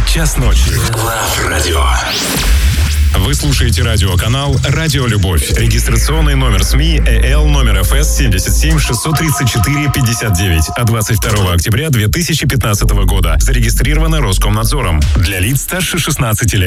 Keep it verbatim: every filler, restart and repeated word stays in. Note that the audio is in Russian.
час ночи. Лав Радио. Вы слушаете радиоканал «Радио Любовь». Регистрационный номер СМИ ЭЛ номер эф эс семь семь шесть три четыре пять девять от двадцать второго октября две тысячи пятнадцатого года. Зарегистрировано Роскомнадзором. Для лиц старше шестнадцати лет.